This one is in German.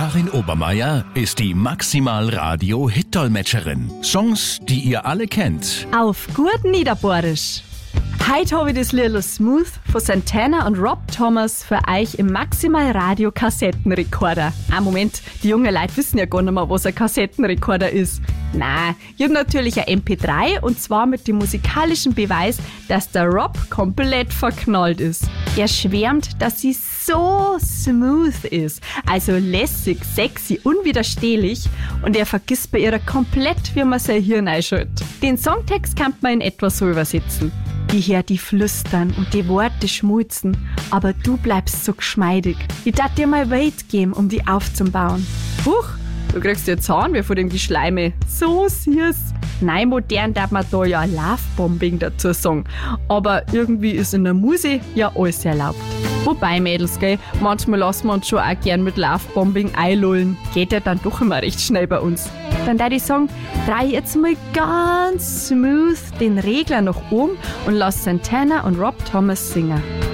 Karin Obermeier ist die Maximal Radio Hit-Dolmetscherin. Songs, die ihr alle kennt. Auf gut Niederbohrisch. Heute habe ich das Lied Smooth von Santana und Rob Thomas für euch im Maximal Radio Kassettenrekorder. Moment, die jungen Leute wissen ja gar nicht mehr, was ein Kassettenrekorder ist. Nein, ich habe natürlich ein MP3 und zwar mit dem musikalischen Beweis, dass der Rob komplett verknallt ist. Er schwärmt, dass sie so smooth ist, also lässig, sexy, unwiderstehlich und er vergisst bei ihr komplett, wie man sein Hirn einschaltet. Den Songtext kann man in etwa so übersetzen. Ich hör die flüstern und die Worte schmulzen, aber du bleibst so geschmeidig. Ich darf dir mal Weight geben, um die aufzubauen. Huch, du kriegst jetzt Zahn wie von dem Geschleime. So süß. Nein, modern darf man da ja Lovebombing dazu sagen. Aber irgendwie ist in der Musik ja alles erlaubt. Wobei, Mädels, gell, manchmal lassen wir uns schon auch gern mit Lovebombing einlullen. Geht ja dann doch immer recht schnell bei uns. Dann da ich sagen, dreh jetzt mal ganz smooth den Regler nach oben und lass Santana und Rob Thomas singen.